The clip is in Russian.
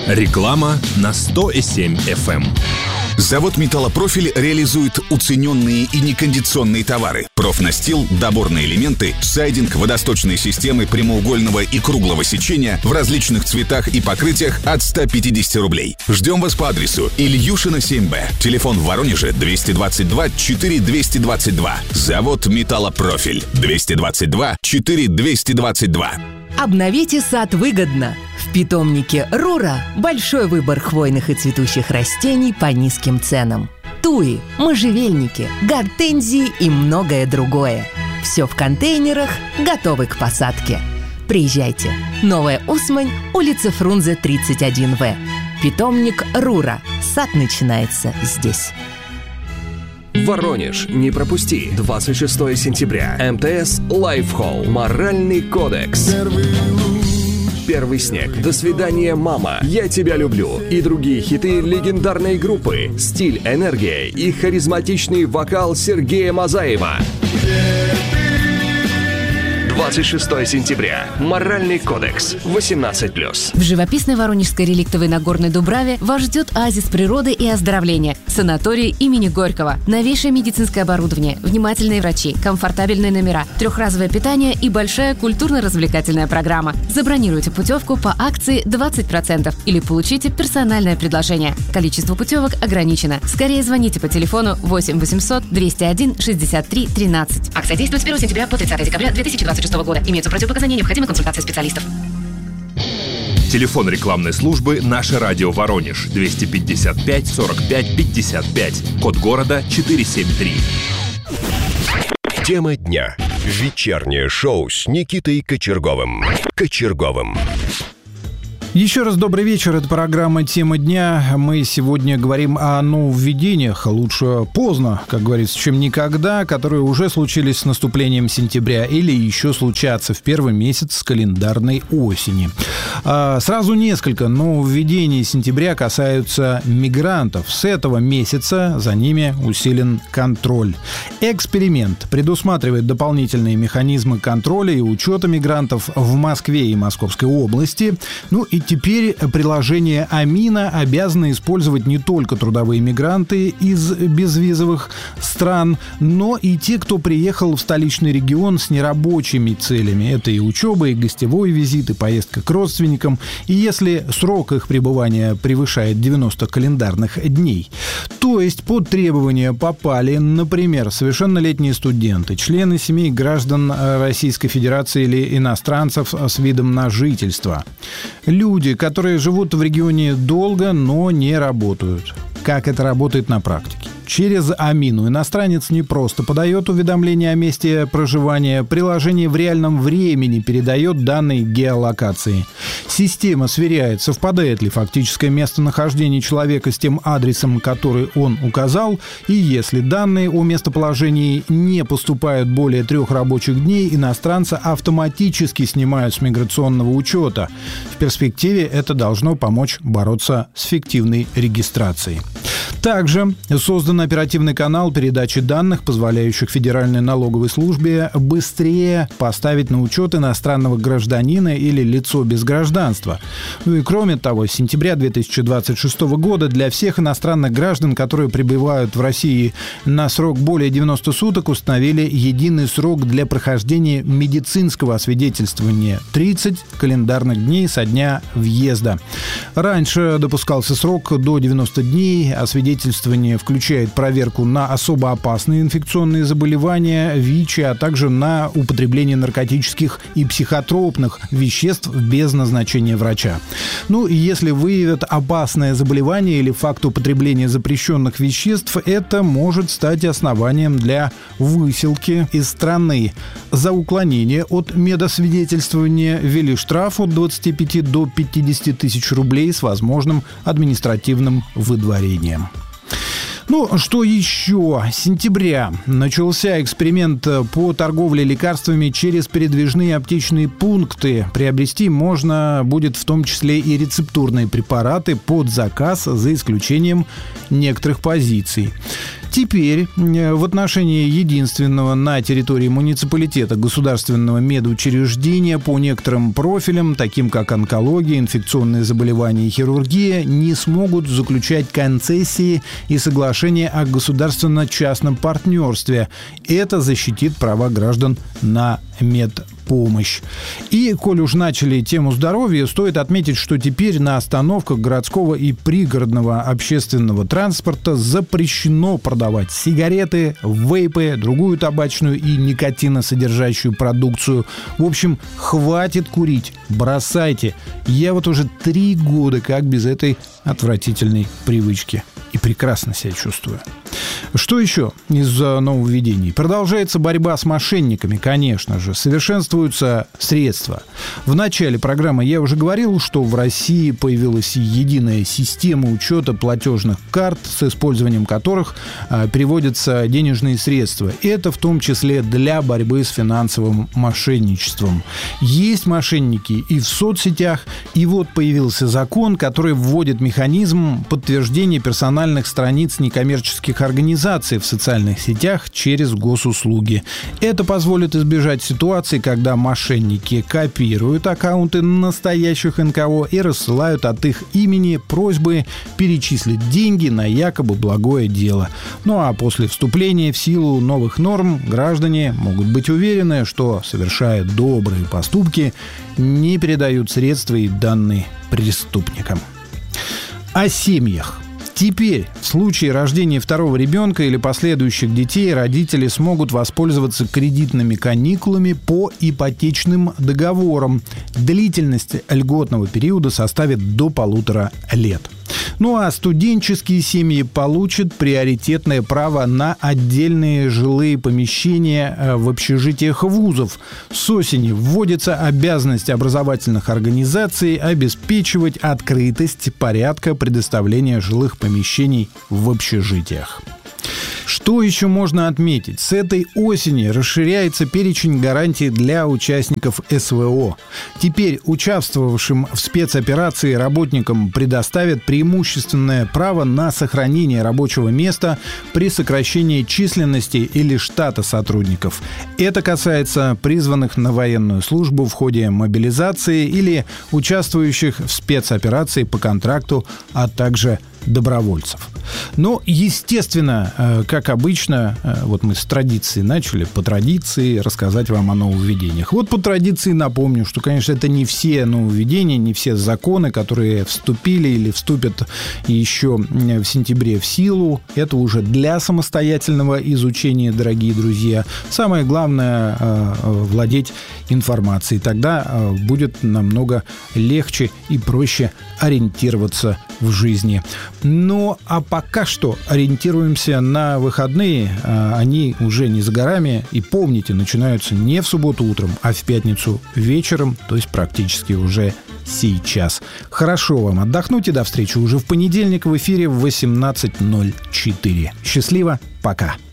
Реклама на 100,7 FM. Завод «Металлопрофиль» реализует уцененные и некондиционные товары. Профнастил, доборные элементы, сайдинг, водосточные системы прямоугольного и круглого сечения в различных цветах и покрытиях от 150 рублей. Ждем вас по адресу Ильюшина, 7Б. Телефон в Воронеже 222 4222. Завод «Металлопрофиль» 222 4222. Обновите сад выгодно. В питомнике «Рура» большой выбор хвойных и цветущих растений по низким ценам. Туи, можжевельники, гортензии и многое другое. Все в контейнерах, готовы к посадке. Приезжайте. Новая Усмань, улица Фрунзе, 31В. Питомник «Рура». Сад начинается здесь. Воронеж, не пропусти. 26 сентября. МТС Лайфхолл. Моральный кодекс. Первый снег. До свидания, мама. Я тебя люблю. И другие хиты легендарной группы. Стиль, энергия и харизматичный вокал Сергея Мазаева. 26 сентября. Моральный кодекс. 18+. В живописной воронежской реликтовой Нагорной Дубраве вас ждет оазис природы и оздоровления. Санаторий имени Горького. Новейшее медицинское оборудование, внимательные врачи, комфортабельные номера, трехразовое питание и большая культурно-развлекательная программа. Забронируйте путевку по акции 20% или получите персональное предложение. Количество путевок ограничено. Скорее звоните по телефону 8 800 201 63 13. Акция действует с 1 сентября по 30 декабря 2026 года. Имеются противопоказания, необходима консультация специалистов. Телефон рекламной службы «Наше радио Воронеж» 255 45 55. Код города 473. Тема дня. Вечернее шоу с Никитой Кочерговым. Еще раз добрый вечер. Это программа «Тема дня». Мы сегодня говорим о нововведениях. Лучше поздно, как говорится, чем никогда, которые уже случились с наступлением сентября или еще случатся в первый месяц календарной осени. Сразу несколько нововведений сентября касаются мигрантов. С этого месяца за ними усилен контроль. Эксперимент предусматривает дополнительные механизмы контроля и учета мигрантов в Москве и Московской области. Ну и теперь приложение Амина обязано использовать не только трудовые мигранты из безвизовых стран, но и те, кто приехал в столичный регион с нерабочими целями. Это и учеба, и гостевой визит, и поездка к родственникам. И если срок их пребывания превышает 90 календарных дней. То есть под требования попали, например, совершеннолетние студенты, члены семей граждан Российской Федерации или иностранцев с видом на жительство. Люди, которые живут в регионе долго, но не работают. Как это работает на практике? Через Амину иностранец не просто подает уведомление о месте проживания, приложение в реальном времени передает данные геолокации. Система сверяет, совпадает ли фактическое местонахождение человека с тем адресом, который он указал, и если данные о местоположении не поступают более 3 рабочих дней, иностранца автоматически снимают с миграционного учета. В перспективе это должно помочь бороться с фиктивной регистрацией. Также создан оперативный канал передачи данных, позволяющих Федеральной налоговой службе быстрее поставить на учет иностранного гражданина или лицо без гражданства. Ну и кроме того, с сентября 2026 года для всех иностранных граждан, которые пребывают в России на срок более 90 суток, установили единый срок для прохождения медицинского освидетельствования – 30 календарных дней со дня въезда. Раньше допускался срок до 90 дней. Освидетельствование включает проверку на особо опасные инфекционные заболевания, ВИЧ, а также на употребление наркотических и психотропных веществ без назначения врача. Ну и если выявят опасное заболевание или факт употребления запрещенных веществ, это может стать основанием для высылки из страны. За уклонение от медосвидетельствования ввели штраф от 25 до 50 тысяч рублей с возможным административным выдворением. Ну, что еще? С сентября начался эксперимент по торговле лекарствами через передвижные аптечные пункты. Приобрести можно будет в том числе и рецептурные препараты под заказ, за исключением некоторых позиций. Теперь в отношении единственного на территории муниципалитета государственного медучреждения по некоторым профилям, таким как онкология, инфекционные заболевания и хирургия, не смогут заключать концессии и соглашения о государственно-частном партнерстве. Это защитит права граждан на медпомощь. И, коль уж начали тему здоровья, стоит отметить, что теперь на остановках городского и пригородного общественного транспорта запрещено продавать сигареты, вейпы, другую табачную и никотиносодержащую продукцию. В общем, хватит курить, бросайте. Я вот уже 3 года как без этой отвратительной привычки. И прекрасно себя чувствую. Что еще из нововведений? Продолжается борьба с мошенниками, конечно же. Совершенствуются средства. В начале программы я уже говорил, что в России появилась единая система учета платежных карт, с использованием которых переводятся денежные средства. Это в том числе для борьбы с финансовым мошенничеством. Есть мошенники и в соцсетях. И вот появился закон, который вводит механизм подтверждения персональных страниц некоммерческих организаций в социальных сетях через госуслуги. Это позволит избежать ситуации, когда мошенники копируют аккаунты настоящих НКО и рассылают от их имени просьбы перечислить деньги на якобы благое дело. Ну а после вступления в силу новых норм граждане могут быть уверены, что, совершая добрые поступки, не передают средства и данные преступникам. О семьях. Теперь, в случае рождения второго ребенка или последующих детей, родители смогут воспользоваться кредитными каникулами по ипотечным договорам. Длительность льготного периода составит до 1,5 лет. Ну а студенческие семьи получат приоритетное право на отдельные жилые помещения в общежитиях вузов. С осени вводится обязанность образовательных организаций обеспечивать открытость порядка предоставления жилых помещений в общежитиях. Что еще можно отметить? С этой осени расширяется перечень гарантий для участников СВО. Теперь участвовавшим в спецоперации работникам предоставят преимущественное право на сохранение рабочего места при сокращении численности или штата сотрудников. Это касается призванных на военную службу в ходе мобилизации или участвующих в спецоперации по контракту, а также добровольцев. Но, естественно, как обычно, вот мы с традиции начали, по традиции рассказать вам о нововведениях. Вот по традиции напомню, что, конечно, это не все нововведения, не все законы, которые вступили или вступят еще в сентябре в силу. Это уже для самостоятельного изучения, дорогие друзья. Самое главное – владеть информацией. Тогда будет намного легче и проще ориентироваться в жизни. Ну, а пока что ориентируемся на выходные. Они уже не за горами. И помните, начинаются не в субботу утром, а в пятницу вечером, то есть практически уже сейчас. Хорошо вам отдохнуть и до встречи уже в понедельник в эфире в 18:04. Счастливо, пока.